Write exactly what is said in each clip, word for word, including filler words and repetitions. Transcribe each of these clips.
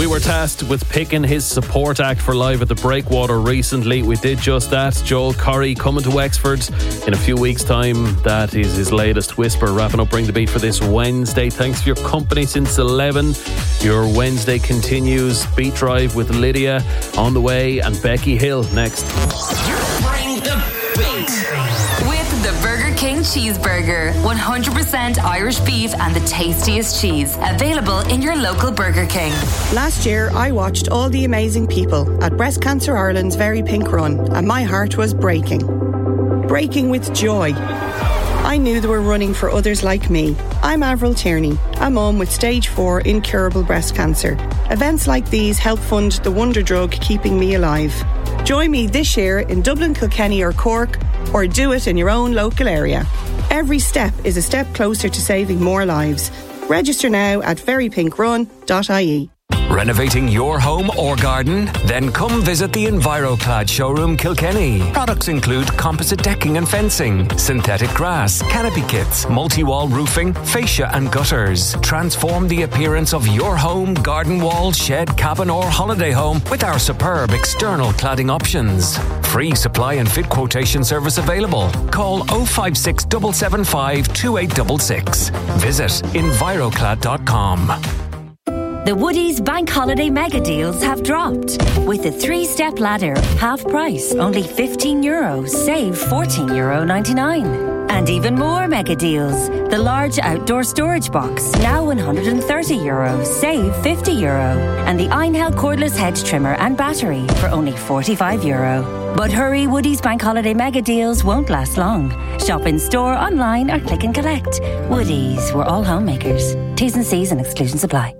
We were tasked with picking his support act for Live at the Breakwater recently. We did just that. Joel Corry coming to Wexford in a few weeks' time. That is his latest whisper. Wrapping up Bring the Beat for this Wednesday. Thanks for your company since eleven. Your Wednesday continues. Beat Drive with Lydia on the way, and Becky Hill next. Bring the Beat. With the Burger King Cheeseburger. one hundred percent Irish beef and the tastiest cheese. Available in your local Burger King. Last year, I watched all the amazing people at Breast Cancer Ireland's Very Pink Run, and my heart was breaking. Breaking with joy. I knew they were running for others like me. I'm Avril Tierney, a mum with stage four incurable breast cancer. Events like these help fund the wonder drug keeping me alive. Join me this year in Dublin, Kilkenny or Cork, or do it in your own local area. Every step is a step closer to saving more lives. Register now at very pink run dot I E. Renovating your home or garden? Then come visit the EnviroClad showroom Kilkenny. Products include composite decking and fencing, synthetic grass, canopy kits, multi-wall roofing, fascia and gutters. Transform the appearance of your home, garden wall, shed, cabin or holiday home with our superb external cladding options. Free supply and fit quotation service available. Call oh five six, seven seven five, two eight six six. Visit enviroclad dot com. The Woodies Bank Holiday Mega Deals have dropped. With a three-step ladder, half price, only fifteen euro, save fourteen euro ninety-nine. And even more mega deals. The large outdoor storage box, now one hundred thirty euro, save fifty euro. And the Einhell cordless hedge trimmer and battery for only forty-five euro. But hurry, Woodies Bank Holiday Mega Deals won't last long. Shop in store, online or click and collect. Woodies, we're all homemakers. T's and C's and exclusions apply.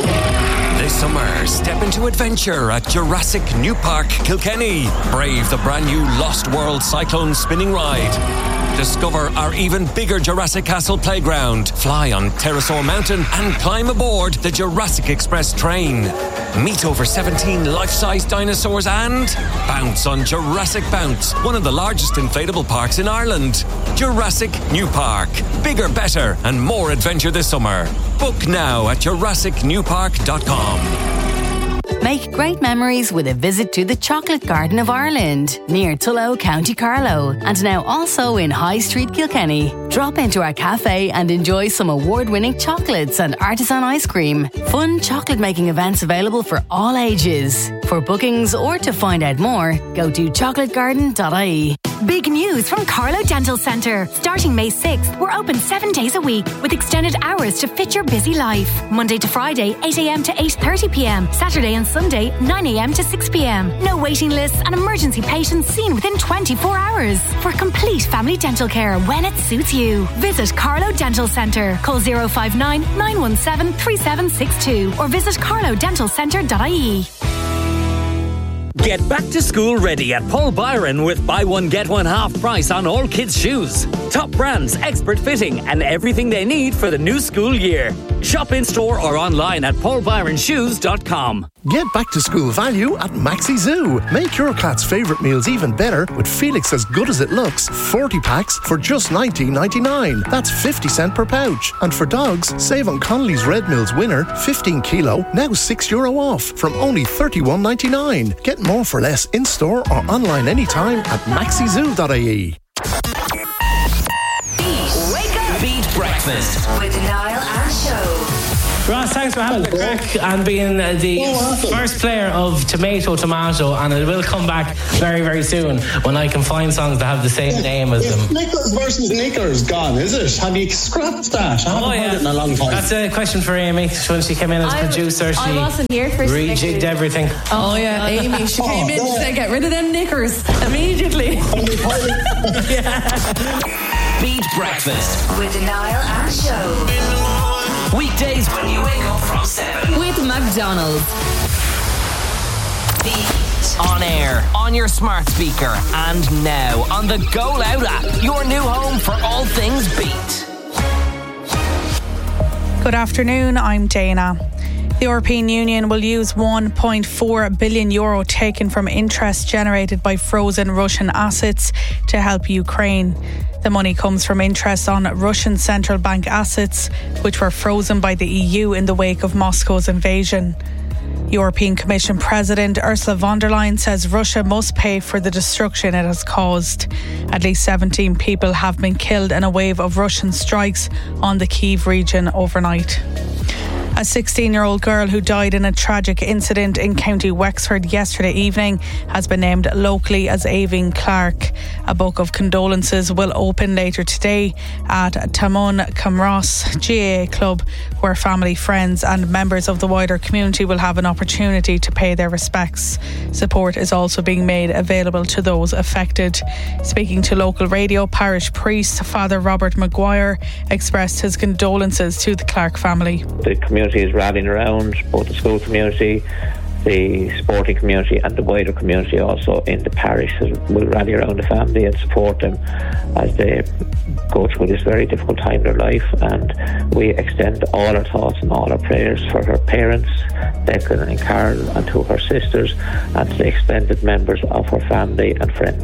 This summer, step into adventure at Jurassic New Park, Kilkenny. Brave the brand new Lost World Cyclone spinning ride. Discover our even bigger Jurassic Castle playground. Fly on Pterosaur Mountain and climb aboard the Jurassic Express train. Meet over seventeen life-size dinosaurs and bounce on Jurassic Bounce, one of the largest inflatable parks in Ireland. Jurassic New Park. Bigger, better and more adventure this summer. Book now at jurassic new park dot com. Make great memories with a visit to the Chocolate Garden of Ireland, near Tullow, County Carlow, and now also in High Street, Kilkenny. Drop into our cafe and enjoy some award-winning chocolates and artisan ice cream. Fun chocolate-making events available for all ages. For bookings or to find out more, go to chocolate garden dot I E. Big news from Carlow Dental Centre. Starting May sixth, we're open seven days a week with extended hours to fit your busy life. Monday to Friday, eight a.m. to eight thirty p.m. Saturday and Sunday, nine a.m. to six p.m. No waiting lists and emergency patients seen within twenty-four hours. For complete family dental care when it suits you. Visit Carlow Dental Centre. Call oh five nine, nine one seven, three seven six two or visit carlow dental centre dot I E. Get back to school ready at Paul Byron with buy one get one half price on all kids' shoes. Top brands, expert fitting and everything they need for the new school year. Shop in store or online at paul byron shoes dot com. Get back to school value at Maxi Zoo. Make your cat's favourite meals even better with Felix As Good As It Looks forty packs for just nineteen ninety-nine. That's fifty cent per pouch. And for dogs, save on Connolly's Red Mills Winner fifteen kilo, now six euro off from only thirty-one ninety-nine. Get more for less in store or online anytime at maxi zoo dot I E. Wake up! Beat Breakfast With Niall and Show. Ross, thanks for having the crack and being uh, the oh, first player of Tomato Tomato, and it will come back very, very soon when I can find songs that have the same name as them. Nicholas versus Nicholas gone, is it? Have you scrapped that? I haven't oh, yeah. heard it in a long time. That's a question for Amy. When she came in as I, producer, she I wasn't here for rejigged everything. Oh, yeah, Amy. She came oh, in and said, get rid of them knickers immediately. yeah. Beat Breakfast with Niall and Show. Weekdays when you wake up from seven. With McDonald's. Beat. On air, on your smart speaker, and now on the Go Loud app. Your new home for all things Beat. Good afternoon, I'm Dana. The European Union will use one point four billion euro taken from interest generated by frozen Russian assets to help Ukraine. The money comes from interest on Russian central bank assets, which were frozen by the E U in the wake of Moscow's invasion. European Commission President Ursula von der Leyen says Russia must pay for the destruction it has caused. At least seventeen people have been killed in a wave of Russian strikes on the Kyiv region overnight. A sixteen-year-old girl who died in a tragic incident in County Wexford yesterday evening has been named locally as Aoibhinn Clark. A book of condolences will open later today at Tamun Camross G A A Club, where family, friends and members of the wider community will have an opportunity to pay their respects. Support is also being made available to those affected. Speaking to local radio, parish priest Father Robert Maguire expressed his condolences to the Clark family. The community is rallying around, both the school community, the sporting community and the wider community also in the parish will rally around the family and support them as they go through this very difficult time in their life. And we extend all our thoughts and all our prayers for her parents, Declan and Carol, and to her sisters and to the extended members of her family and friends.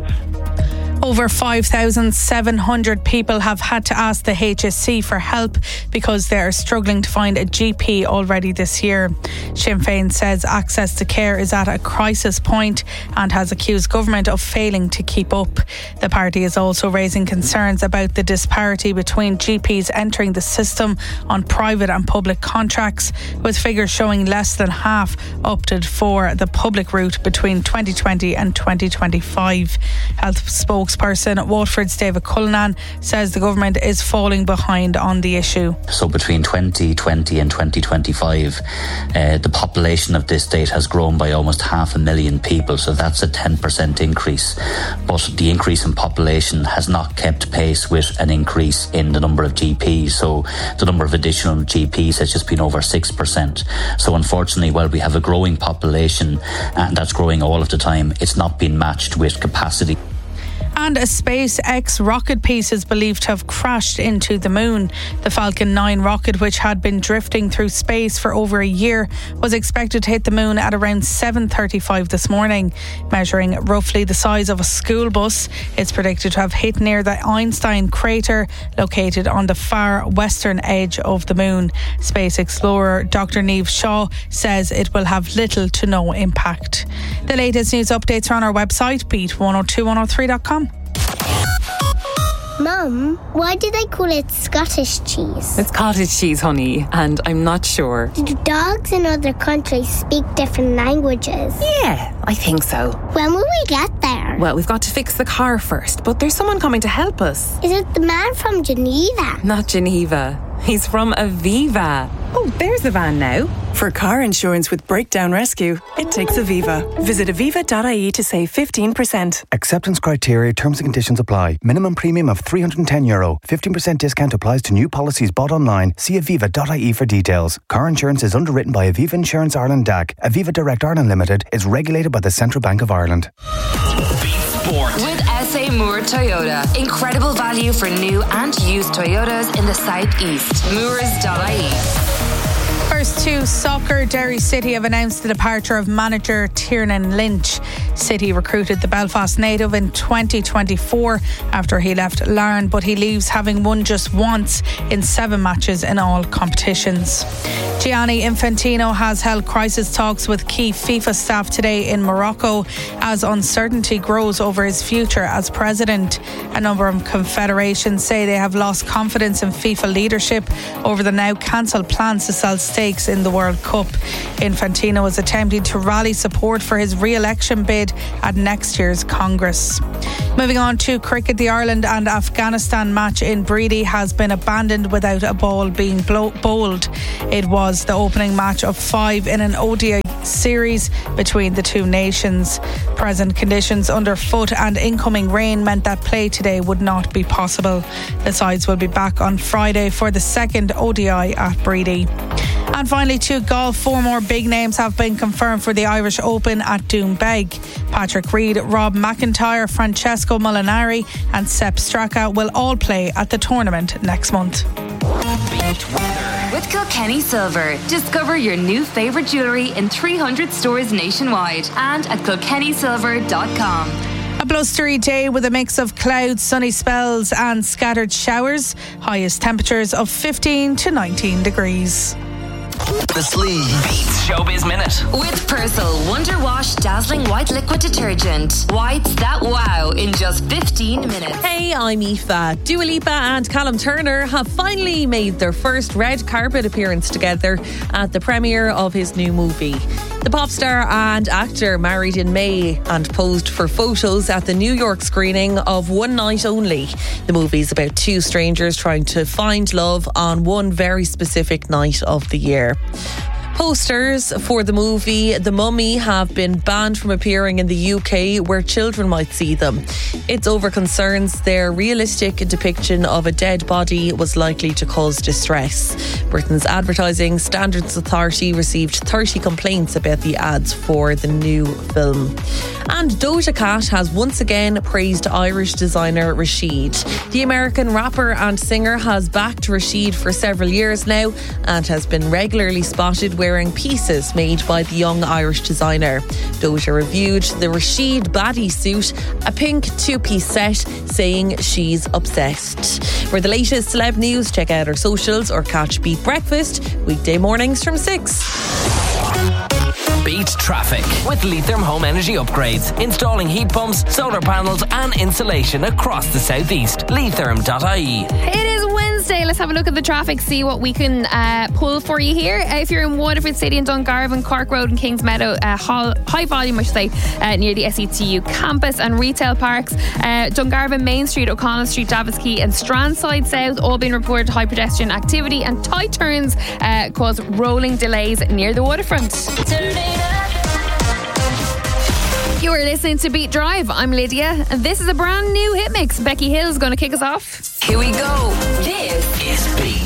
Over five thousand seven hundred people have had to ask the H S C for help because they are struggling to find a G P already this year. Sinn Féin says access to care is at a crisis point and has accused government of failing to keep up. The party is also raising concerns about the disparity between G Ps entering the system on private and public contracts, with figures showing less than half opted for the public route between twenty twenty and twenty twenty-five. Health spokesperson Waterford's David Cullinan says the government is falling behind on the issue. So between twenty twenty and twenty twenty-five, uh, the population of this state has grown by almost half a million people, so that's a ten percent increase. But the increase in population has not kept pace with an increase in the number of G Ps, so the number of additional G Ps has just been over six percent. So unfortunately, while we have a growing population, and that's growing all of the time, it's not been matched with capacity. And a SpaceX rocket piece is believed to have crashed into the moon. The Falcon nine rocket, which had been drifting through space for over a year, was expected to hit the moon at around seven thirty-five this morning. Measuring roughly the size of a school bus, it's predicted to have hit near the Einstein crater located on the far western edge of the moon. Space explorer Doctor Niamh Shaw says it will have little to no impact. The latest news updates are on our website, beat one oh two one oh three dot com. Mum, why do they call it Scottish cheese? It's cottage cheese, honey, and I'm not sure. Do dogs in other countries speak different languages? Yeah, I think so. When will we get there? Well, we've got to fix the car first, but there's someone coming to help us. Is it the man from Geneva? Not Geneva. He's from Aviva. Oh, there's the van now. For car insurance with Breakdown Rescue, it takes Aviva. Visit aviva dot I E to save fifteen percent. Acceptance criteria, terms and conditions apply. Minimum premium of three hundred ten euro. fifteen percent discount applies to new policies bought online. See aviva dot I E for details. Car insurance is underwritten by Aviva Insurance Ireland D A C. Aviva Direct Ireland Limited is regulated by the Central Bank of Ireland. Sport. With S A Moore Toyota. Incredible value for new and used Toyotas in the southeast. Moores dot I E. First to soccer, Derry City have announced the departure of manager Tiernan Lynch. City recruited the Belfast native in twenty twenty-four after he left Larne, but he leaves having won just once in seven matches in all competitions. Gianni Infantino has held crisis talks with key FIFA staff today in Morocco as uncertainty grows over his future as president. A number of confederations say they have lost confidence in FIFA leadership over the now cancelled plans to sell stakes in the World Cup. Infantino is attempting to rally support for his re-election bid at next year's Congress. Moving on to cricket, the Ireland and Afghanistan match in Breedy has been abandoned without a ball being blow- bowled. It was the opening match of five in an O D I series between the two nations. Present conditions underfoot and incoming rain meant that play today would not be possible. The sides will be back on Friday for the second O D I at Breedy. And finally, to golf, four more big names have been confirmed for the Irish Open at Doombeg. Patrick Reed, Rob McIntyre, Francesco Molinari and Sepp Straka will all play at the tournament next month. With Kilkenny Silver, discover your new favourite jewellery in three hundred stores nationwide and at kilkenny silver dot com. A blustery day with a mix of clouds, sunny spells and scattered showers. Highest temperatures of fifteen to nineteen degrees. The Slee Beats Showbiz Minute With Persil Wonder Wash Dazzling White Liquid Detergent. Whites that wow in just fifteen minutes. Hey, I'm Aoife. Dua Lipa and Callum Turner have finally made their first red carpet appearance together at the premiere of his new movie. The pop star and actor married in May and posed for photos at the New York screening of One Night Only. The movie is about two strangers trying to find love on one very specific night of the year. Posters for the movie The Mummy have been banned from appearing in the U K where children might see them. It's over concerns their realistic depiction of a dead body was likely to cause distress. Britain's Advertising Standards Authority received thirty complaints about the ads for the new film. And Doja Cat has once again praised Irish designer Rashid. The American rapper and singer has backed Rashid for several years now and has been regularly spotted wearing pieces made by the young Irish designer. Doja reviewed the Rashid baddie suit, a pink two-piece set, saying she's obsessed. For the latest celeb news, check out our socials or catch Beat Breakfast weekday mornings from six. Beat traffic with Leitrim Home Energy Upgrades. Installing heat pumps, solar panels and insulation across the southeast. Leitrim dot I E. It is Wednesday. Let's have a look at the traffic, see what we can uh, pull for you here. Uh, if you're in Waterford City and Dungarvan, Cork Road and Kingsmeadow, uh, hall, high volume, I should say, uh, near the S E T U campus and retail parks. Uh, Dungarvan, Main Street, O'Connell Street, Davis Quay and Strandside South, all being reported high pedestrian activity, and tight turns uh, cause rolling delays near the waterfront. You are listening to Beat Drive. I'm Lydia, and this is a brand new hit mix. Becky Hill is going to kick us off. Here we go. This is Beat.